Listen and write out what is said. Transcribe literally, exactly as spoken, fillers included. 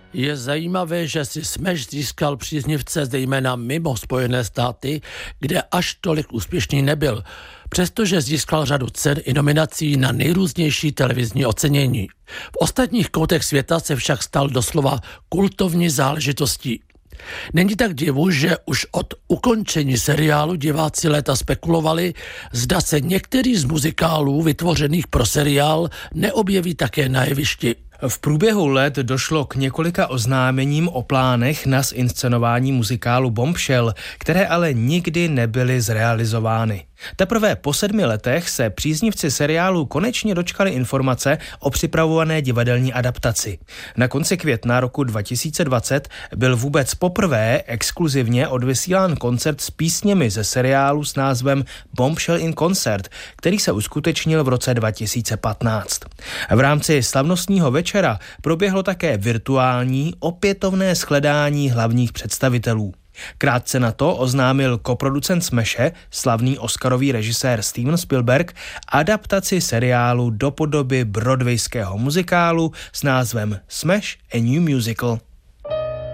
Je zajímavé, že si Smash získal příznivce zejména mimo Spojené státy, kde až tolik úspěšný nebyl, přestože získal řadu cen i nominací na nejrůznější televizní ocenění. V ostatních koutech světa se však stal doslova kultovní záležitostí. Není tak divu, že už od ukončení seriálu diváci léta spekulovali, zda se některý z muzikálů vytvořených pro seriál neobjeví také na jevišti. V průběhu let došlo k několika oznámením o plánech na zinscenování muzikálu Bombshell, které ale nikdy nebyly zrealizovány. Teprve po sedmi letech se příznivci seriálu konečně dočkali informace o připravované divadelní adaptaci. Na konci května roku dva tisíce dvacet byl vůbec poprvé exkluzivně odvysílán koncert s písněmi ze seriálu s názvem Bombshell in Concert, který se uskutečnil v roce dva tisíce patnáct. V rámci slavnostního večera proběhlo také virtuální opětovné shledání hlavních představitelů. Krátce na to oznámil koproducent Smashe, slavný oscarový režisér Steven Spielberg, adaptaci seriálu do podoby broadwayského muzikálu s názvem Smash a New Musical.